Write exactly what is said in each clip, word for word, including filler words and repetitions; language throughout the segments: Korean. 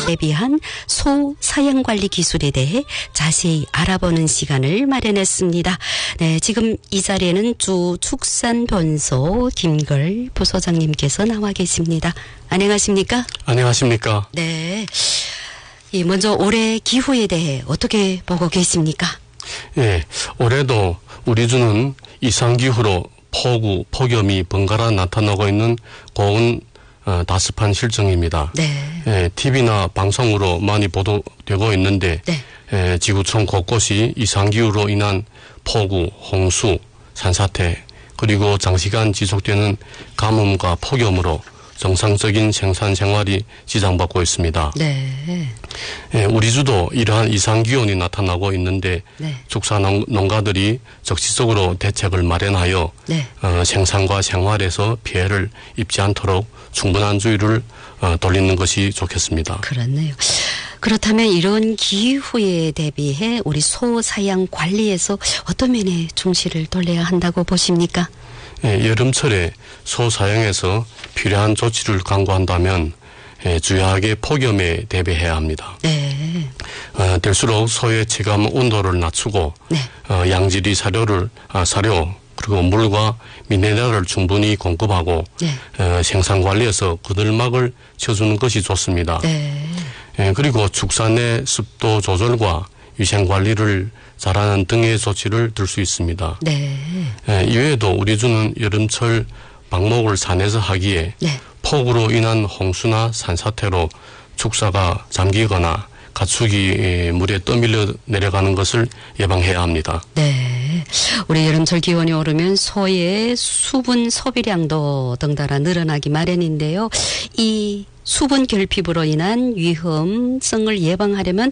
대비한 소 사양 관리 기술에 대해 자세히 알아보는 시간을 마련했습니다. 네, 지금 이 자리에는 주 축산본소 김걸 부소장님께서 나와 계십니다. 안녕하십니까? 안녕하십니까? 네. 이 먼저 올해 기후에 대해 어떻게 보고 계십니까? 예, 올해도 우리 주는 이상기후로 폭우, 폭염이 번갈아 나타나고 있는 고온 어, 다습한 실정입니다. 네. 예, 티비나 방송으로 많이 보도되고 있는데 네. 예, 지구촌 곳곳이 이상기후로 인한 폭우, 홍수, 산사태 그리고 장시간 지속되는 가뭄과 폭염으로 정상적인 생산 생활이 지장받고 있습니다. 네. 예, 우리 주도 이러한 이상기온이 나타나고 있는데 네. 축산농가들이 적시적으로 대책을 마련하여 네. 어, 생산과 생활에서 피해를 입지 않도록 충분한 주의를 어, 돌리는 것이 좋겠습니다. 그렇네요. 그렇다면 이런 기후에 대비해 우리 소 사양 관리에서 어떤 면에 중시를 돌려야 한다고 보십니까? 예, 여름철에 소 사양에서 필요한 조치를 강구한다면 예, 주요하게 폭염에 대비해야 합니다. 네. 어, 될수록 소의 체감 온도를 낮추고 네. 어, 양질의 사료를 아, 사료 그리고 물과 미네랄을 충분히 공급하고 네. 어, 생산 관리에서 그늘막을 쳐주는 것이 좋습니다. 네. 예, 그리고 축산의 습도 조절과 위생 관리를 잘하는 등의 조치를 들 수 있습니다. 네. 예, 이외에도 우리 주는 여름철 방목을 산에서 하기에 네. 폭우로 인한 홍수나 산사태로 축사가 잠기거나 가축이 물에 떠밀려 내려가는 것을 예방해야 합니다. 네. 우리 여름철 기온이 오르면 소의 수분 소비량도 덩달아 늘어나기 마련인데요. 이 수분 결핍으로 인한 위험성을 예방하려면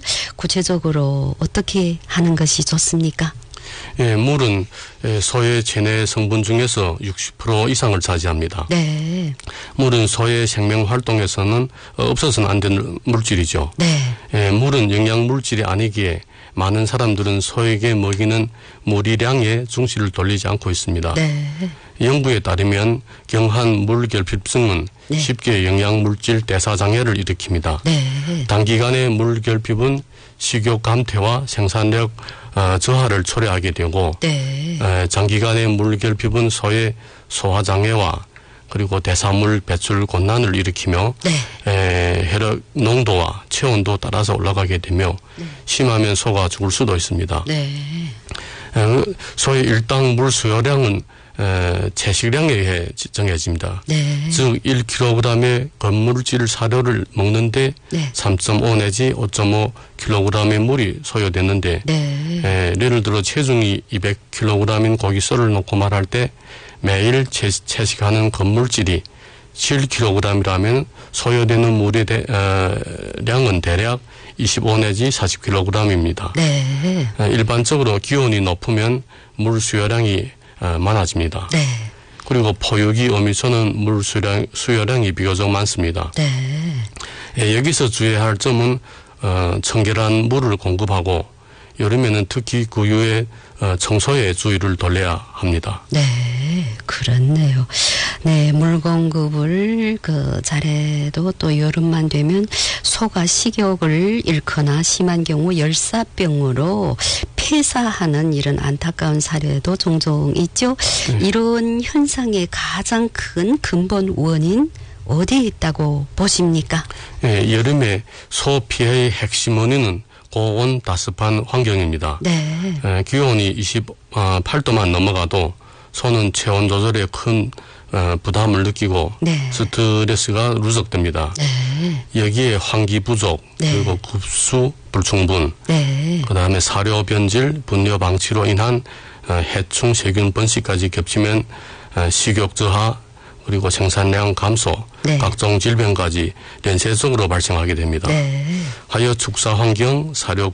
구체적으로 어떻게 하는 것이 좋습니까? 예, 물은 소의 체내 성분 중에서 육십 퍼센트 이상을 차지합니다. 네. 물은 소의 생명 활동에서는 없어서는 안 되는 물질이죠. 네. 예, 물은 영양 물질이 아니기에 많은 사람들은 소에게 먹이는 무리량에 중시를 돌리지 않고 있습니다. 네. 연구에 따르면 경한 물결핍증은 네. 쉽게 영양물질 대사장애를 일으킵니다. 네. 단기간의 물결핍은 식욕 감퇴와 생산력 어, 저하를 초래하게 되고 네. 에, 장기간의 물결핍은 소의 소화장애와 그리고 대사물 배출 곤란을 일으키며 네. 에, 혈액 농도와 체온도 따라서 올라가게 되며 네. 심하면 소가 죽을 수도 있습니다. 네. 에, 소의 일당 물 수요량은 에, 채식량에 의해 정해집니다. 네. 즉 일 킬로그램의 건물질 사료를 먹는데 네. 삼 점 오 내지 오 점 오 킬로그램의 물이 소요됐는데 네. 에, 예를 들어 체중이 이백 킬로그램인 고기썰을 놓고 말할 때 매일 채, 채식하는 건물질이 칠 킬로그램이라면 소요되는 물의 대, 어, 량은 대략 이십오 내지 사십 킬로그램입니다. 네. 에, 일반적으로 기온이 높으면 물 수요량이 어, 많아집니다. 네. 그리고 포유기 어미소는 물 수요량, 수요량이 비교적 많습니다. 네. 예, 여기서 주의해야 할 점은 어, 청결한 물을 공급하고 여름에는 특히 구유의 어, 청소에 주의를 돌려야 합니다. 네, 그렇네요. 네, 물 공급을 그 잘해도 또 여름만 되면 소가 식욕을 잃거나 심한 경우 열사병으로 폐사하는 이런 안타까운 사례도 종종 있죠. 네. 이런 현상의 가장 큰 근본 원인 어디에 있다고 보십니까? 예, 여름에 소 피해의 핵심 원인은 고온 다습한 환경입니다. 네. 에, 기온이 이십팔 도만 넘어가도 소는 체온 조절에 큰 어, 부담을 느끼고 네. 스트레스가 누적됩니다. 네. 여기에 환기 부족, 네. 그리고 급수 불충분, 네. 그 다음에 사료 변질, 분뇨 방치로 인한 어, 해충 세균 번식까지 겹치면 어, 식욕 저하, 그리고 생산량 감소, 네. 각종 질병까지 연쇄적으로 발생하게 됩니다. 네. 하여 축사 환경, 사료